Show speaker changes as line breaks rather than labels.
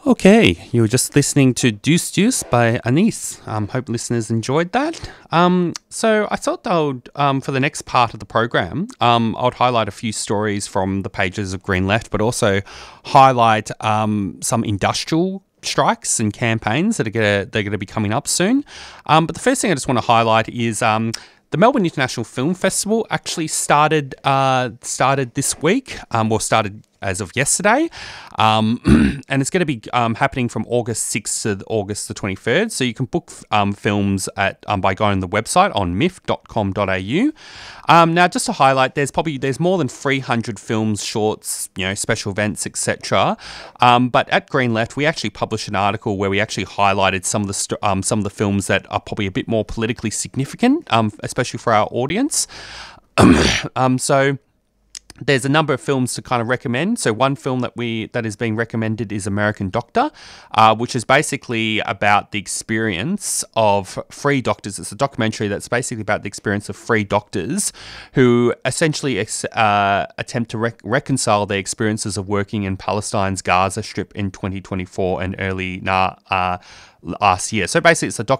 Okay, you were just listening to Deuce Deuce by Anis. Hope listeners enjoyed that. So I thought I would, for the next part of the program, I would highlight a few stories from the pages of Green Left, but also highlight some industrial strikes and campaigns that they're gonna be coming up soon. But the first thing I just want to highlight is the Melbourne International Film Festival actually started this week, or started as of yesterday, and it's going to be happening from August 6th to August the 23rd. So you can book films at by going to the website on mif.com.au. Now, just to highlight, there's more than 300 films, shorts, special events, etc. But at Green Left, we actually published an article where we actually highlighted some of the films that are probably a bit more politically significant, especially for our audience. So there's a number of films to kind of recommend. So one film that is being recommended is American Doctor, which is basically about the experience of free doctors. It's a documentary that's basically about the experience of free doctors who essentially attempt to reconcile their experiences of working in Palestine's Gaza Strip in 2024 and early last year. So basically, it's a